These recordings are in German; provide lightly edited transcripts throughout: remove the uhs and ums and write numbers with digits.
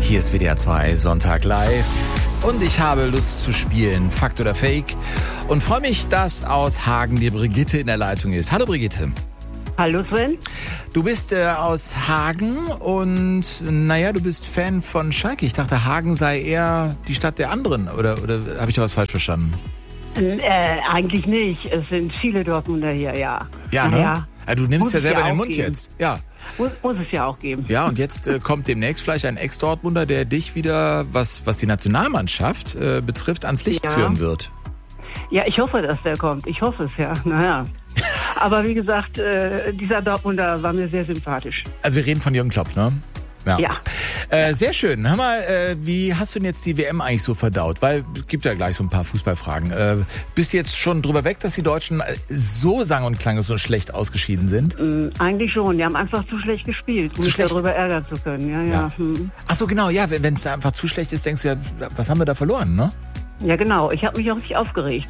Hier ist WDR 2 Sonntag live und ich habe Lust zu spielen, Fakt oder Fake, und freue mich, dass aus Hagen die Brigitte in der Leitung ist. Hallo Brigitte. Hallo Sven. Du bist aus Hagen und du bist Fan von Schalke. Ich dachte, Hagen sei eher die Stadt der anderen, oder habe ich da was falsch verstanden? Eigentlich nicht. Es sind viele Dortmunder hier, ja. Ja, ne? Ja. Du nimmst Muss ja es selber ja den auch Mund geben. jetzt. Ja. Muss es ja auch geben. Ja, und jetzt kommt demnächst vielleicht ein Ex-Dortmunder, der dich wieder, was die Nationalmannschaft betrifft, ans Licht führen wird. Ja, ich hoffe, dass der kommt. Ich hoffe es, ja. Naja. Aber wie gesagt, dieser Dortmunder war mir sehr sympathisch. Also wir reden von Jürgen Klopp, ne? Ja. Sehr schön. Hör mal, wie hast du denn jetzt die WM eigentlich so verdaut? Weil es gibt ja gleich so ein paar Fußballfragen. Bist du jetzt schon drüber weg, dass die Deutschen so sang- und klanglos so schlecht ausgeschieden sind? Eigentlich schon. Die haben einfach zu schlecht gespielt, um sich darüber ärgern zu können. Ja. Ach so, genau. Ja, wenn es einfach zu schlecht ist, denkst du ja, was haben wir da verloren, ne? Ja, genau. Ich habe mich auch nicht aufgeregt.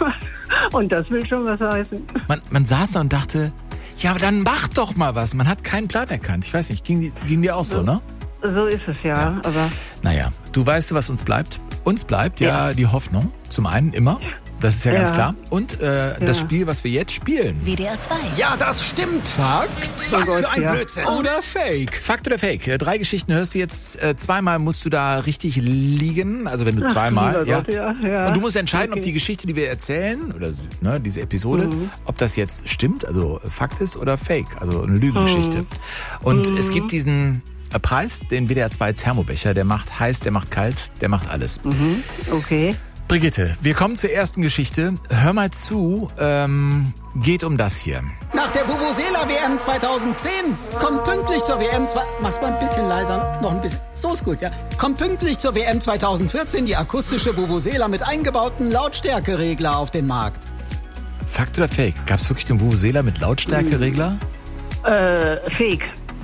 Und das will schon was heißen. Man saß da und dachte, ja, aber dann mach doch mal was. Man hat keinen Plan erkannt. Ich weiß nicht, ging dir auch so, ne? So ist es, ja. Aber naja, du weißt, was uns bleibt? Uns bleibt ja die Hoffnung. Zum einen immer. Das ist ja ganz klar. Und das Spiel, was wir jetzt spielen. WDR 2. Ja, das stimmt. Fakt? Was für ein Blödsinn. Oder Fake? Fakt oder Fake? 3 Geschichten hörst du jetzt. Zweimal musst du da richtig liegen. Also wenn du zweimal. Gott, Und du musst entscheiden, ob die Geschichte, die wir erzählen, oder diese Episode, ob das jetzt stimmt, also Fakt ist, oder Fake, also eine Lügengeschichte. Und es gibt diesen Preis, den WDR 2 Thermobecher, der macht heiß, der macht kalt, der macht alles. okay. Brigitte, wir kommen zur ersten Geschichte. Hör mal zu, geht um das hier. Nach der Vuvuzela WM 2010 kommt pünktlich zur WM... Mach's mal ein bisschen leiser, noch ein bisschen. So ist gut, ja. Kommt pünktlich zur WM 2014 die akustische Vuvuzela mit eingebauten Lautstärkeregler auf den Markt. Fakt oder Fake? Gab's wirklich den Vuvuzela mit Lautstärkeregler? Fake.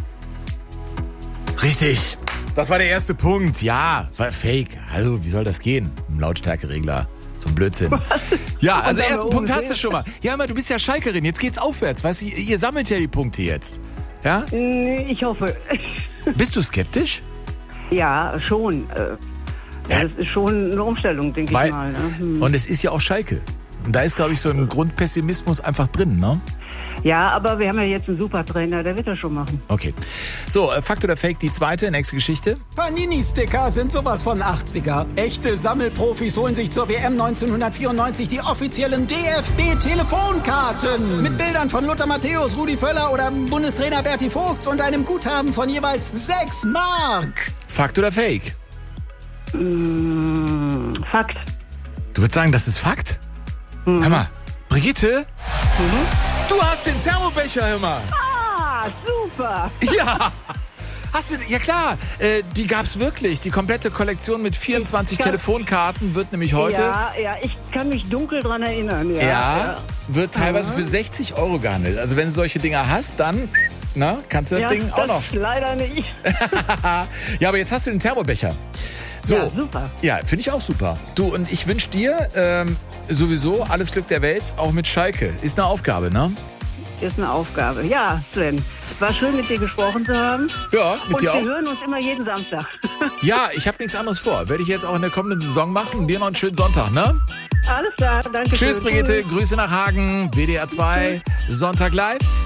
Richtig. Das war der erste Punkt. Ja, war Fake. Also, wie soll das gehen? Ein Lautstärkeregler. So ein Blödsinn. Ja, also ersten Punkt hast du schon mal. Ja, aber du bist ja Schalkerin. Jetzt geht's aufwärts. Weißt du, ihr sammelt ja die Punkte jetzt. Ja? Ich hoffe. Bist du skeptisch? Ja, schon. Das ist schon eine Umstellung, denke ich mal. Ne? Und es ist ja auch Schalke. Und da ist, glaube ich, so ein Grundpessimismus einfach drin, ne? Ja, aber wir haben ja jetzt einen super Trainer, der wird das schon machen. Okay. So, Fakt oder Fake, die zweite, nächste Geschichte. Panini-Sticker sind sowas von 80er. Echte Sammelprofis holen sich zur WM 1994 die offiziellen DFB-Telefonkarten. Mit Bildern von Lothar Matthäus, Rudi Völler oder Bundestrainer Berti Vogts und einem Guthaben von jeweils 6 Mark. Fakt oder Fake? Fakt. Du würdest sagen, das ist Fakt? Hör mal, Brigitte? Du hast den Thermobecher, hör mal. Ah, super. Ja. Hast du, ja klar, die gab's wirklich. Die komplette Kollektion mit 24 Telefonkarten wird nämlich heute... Ja, ich kann mich dunkel dran erinnern. Ja, wird teilweise für 60 € gehandelt. Also wenn du solche Dinger hast, dann kannst du das Ding auch noch... leider nicht. Ja, aber jetzt hast du den Thermobecher. So. Ja, super. Ja, finde ich auch super. Du, und ich wünsche dir sowieso alles Glück der Welt, auch mit Schalke. Ist eine Aufgabe, ne? Ist eine Aufgabe. Ja, Sven, war schön mit dir gesprochen zu haben. Ja, mit dir auch. Und wir hören uns immer jeden Samstag. Ja, ich habe nichts anderes vor. Werde ich jetzt auch in der kommenden Saison machen. Dir noch einen schönen Sonntag, ne? Alles klar, danke. Tschüss, Brigitte. Grüße nach Hagen. WDR 2, Sonntag live.